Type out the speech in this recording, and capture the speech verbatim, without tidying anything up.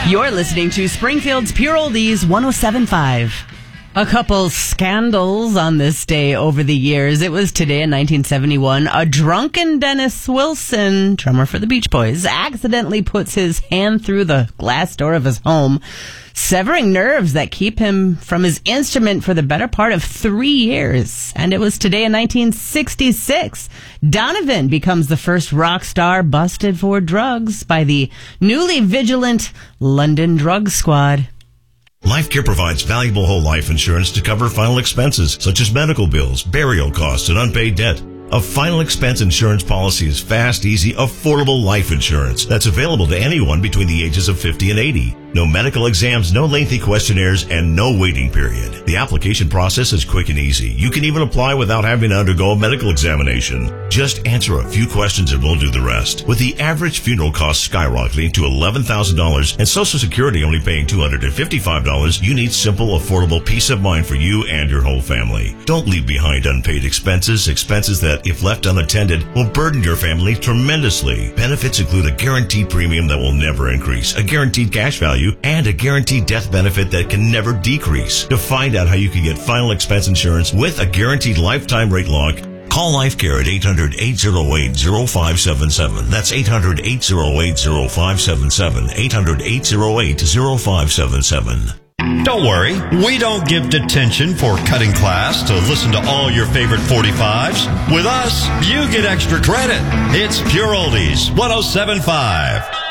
You're listening to Springfield's Pure Oldies one oh seven point five. A couple scandals on this day over the years. It was today in nineteen seventy-one. A drunken Dennis Wilson, drummer for the Beach Boys, accidentally puts his hand through the glass door of his home, severing nerves that keep him from his instrument for the better part of three years. And it was today in nineteen sixty-six. Donovan becomes the first rock star busted for drugs by the newly vigilant London Drug Squad. LifeCare provides valuable whole life insurance to cover final expenses such as medical bills, burial costs, and unpaid debt. A final expense insurance policy is fast, easy, affordable life insurance that's available to anyone between the ages of fifty and eighty. No medical exams, no lengthy questionnaires, and no waiting period. The application process is quick and easy. You can even apply without having to undergo a medical examination. Just answer a few questions and we'll do the rest. With the average funeral cost skyrocketing to eleven thousand dollars and Social Security only paying two hundred fifty-five dollars, you need simple, affordable peace of mind for you and your whole family. Don't leave behind unpaid expenses, expenses that, if left unattended, will burden your family tremendously. Benefits include a guaranteed premium that will never increase, a guaranteed cash value, and a guaranteed death benefit that can never decrease. To find out how you can get final expense insurance with a guaranteed lifetime rate lock, call LifeCare at eight hundred, eight oh eight, oh five seven seven. That's eight hundred, eight oh eight, oh five seven seven. eight hundred, eight oh eight, oh five seven seven. Don't worry, we don't give detention for cutting class to listen to all your favorite forty-fives. With us, you get extra credit. It's Pure Oldies one oh seven point five.